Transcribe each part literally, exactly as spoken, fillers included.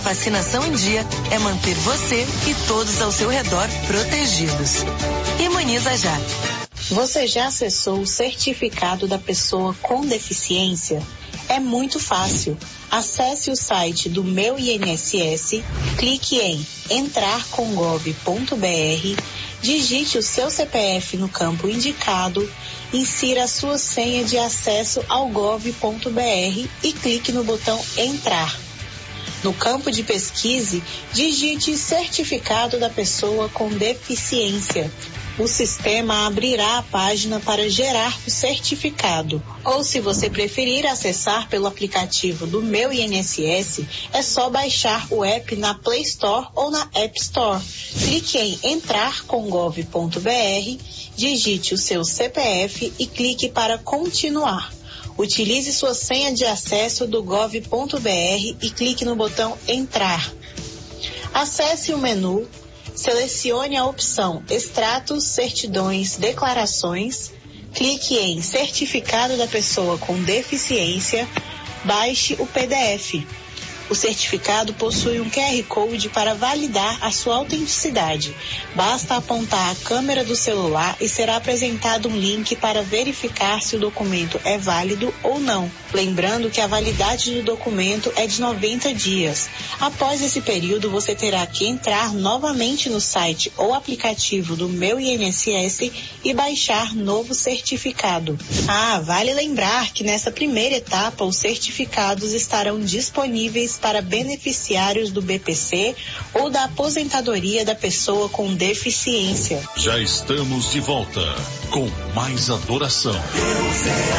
Vacinação em dia é manter você e todos ao seu redor protegidos. Imuniza já. Você já acessou o certificado da pessoa com deficiência? É muito fácil. Acesse o site do Meu I N S S, clique em entrar com gov ponto br, digite o seu C P F no campo indicado, insira a sua senha de acesso ao gov ponto br e clique no botão entrar. No campo de pesquise, digite certificado da pessoa com deficiência. O sistema abrirá a página para gerar o certificado. Ou, se você preferir acessar pelo aplicativo do Meu I N S S, é só baixar o app na Play Store ou na App Store. Clique em entrar com gov ponto br, digite o seu C P F e clique para continuar. Utilize sua senha de acesso do gov ponto br e clique no botão entrar. Acesse o menu, selecione a opção Extratos, Certidões, Declarações, clique em Certificado da Pessoa com Deficiência, baixe o P D F. O certificado possui um Q R Code para validar a sua autenticidade. Basta apontar a câmera do celular e será apresentado um link para verificar se o documento é válido ou não. Lembrando que a validade do documento é de noventa dias. Após esse período, você terá que entrar novamente no site ou aplicativo do Meu I N S S e baixar novo certificado. Ah, vale lembrar que nessa primeira etapa os certificados estarão disponíveis para beneficiários do B P C ou da aposentadoria da pessoa com deficiência. Já estamos de volta com mais adoração. Deus é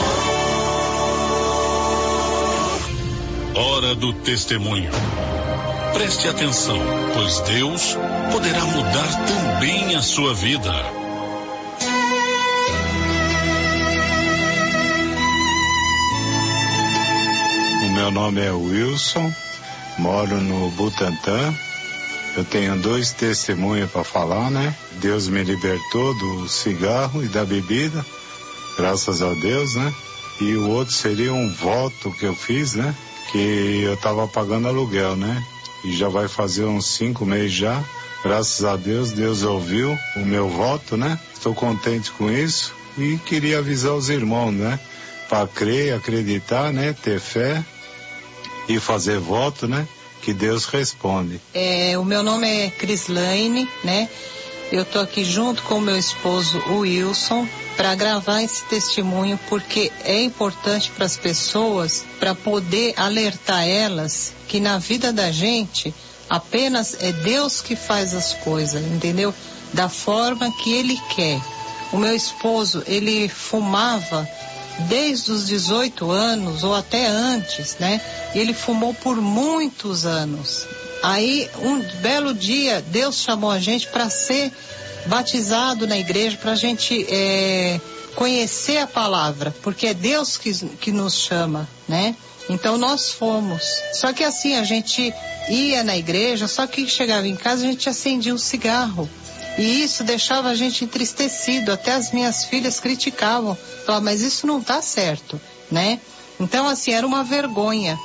amor. Hora do testemunho. Preste atenção, pois Deus poderá mudar também a sua vida. Meu nome é Wilson, moro no Butantã. Eu tenho dois testemunhos para falar, né? Deus me libertou do cigarro e da bebida, graças a Deus, né? E o outro seria um voto que eu fiz, né? Que eu estava pagando aluguel, né? E já vai fazer uns cinco meses já. Graças a Deus, Deus ouviu o meu voto, né? Estou contente com isso e queria avisar os irmãos, né? Para crer, acreditar, né? Ter fé e fazer voto, né? Que Deus responde. É, o meu nome é Crislaine, né? Eu tô aqui junto com o meu esposo, o Wilson, para gravar esse testemunho, porque é importante para as pessoas, para poder alertar elas que na vida da gente apenas é Deus que faz as coisas, entendeu? Da forma que Ele quer. O meu esposo, ele fumava desde os dezoito anos ou até antes, né? Ele fumou por muitos anos. Aí, um belo dia, Deus chamou a gente para ser batizado na igreja, para a gente é, conhecer a palavra, porque é Deus que, que nos chama, né? Então nós fomos. Só que assim, a gente ia na igreja, só que chegava em casa a gente acendia um cigarro. E isso deixava a gente entristecido, até as minhas filhas criticavam, falavam, mas isso não tá certo, né? Então, assim, era uma vergonha.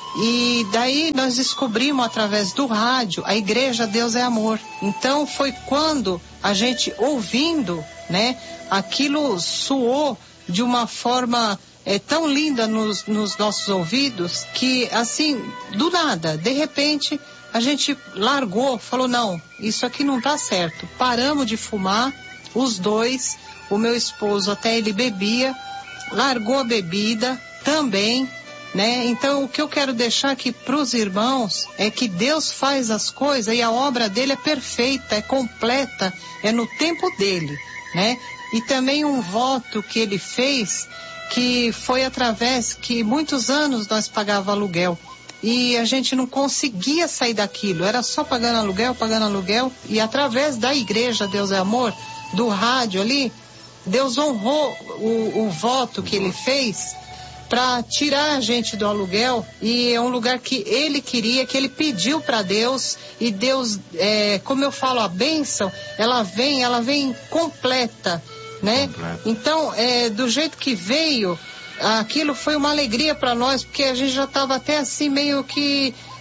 E daí nós descobrimos através do rádio a Igreja Deus é Amor. Então foi quando a gente ouvindo, né, aquilo soou de uma forma é, tão linda nos, nos nossos ouvidos que, assim, do nada, de repente, a gente largou, falou, não, isso aqui não tá certo. Paramos de fumar, os dois, o meu esposo até ele bebia, largou a bebida também, né? Então o que eu quero deixar aqui para os irmãos é que Deus faz as coisas e a obra dele é perfeita, é completa, é no tempo dele, né? E também um voto que ele fez, que foi através que muitos anos nós pagávamos aluguel. E a gente não conseguia sair daquilo, era só pagando aluguel, pagando aluguel, e através da igreja Deus é Amor, do rádio ali, Deus honrou o, o voto que ele fez para tirar a gente do aluguel, e é um lugar que ele queria, que ele pediu para Deus, e Deus, é, como eu falo, a bênção, ela vem, ela vem completa, né? Completa. Então, é, do jeito que veio, aquilo foi uma alegria para nós, porque a gente já estava até assim meio que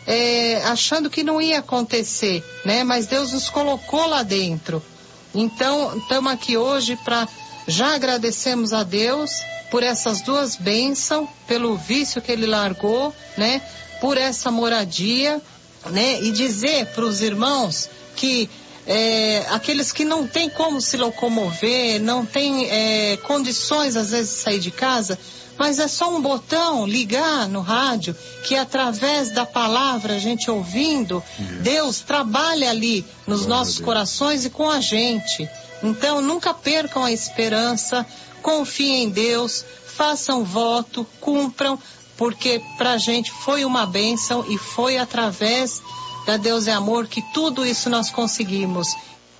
é, achando que não ia acontecer, né? Mas Deus nos colocou lá dentro. Então, estamos aqui hoje para já agradecemos a Deus por essas duas bênçãos, pelo vício que Ele largou, né? Por essa moradia, né? E dizer para os irmãos que é, aqueles que não têm como se locomover, não têm é, condições às vezes de sair de casa, mas é só um botão, ligar no rádio, que através da palavra, a gente ouvindo, yes. Deus trabalha ali nos Glória nossos corações e com a gente. Então, nunca percam a esperança, confiem em Deus, façam voto, cumpram, porque pra gente foi uma bênção e foi através da Deus é Amor que tudo isso nós conseguimos.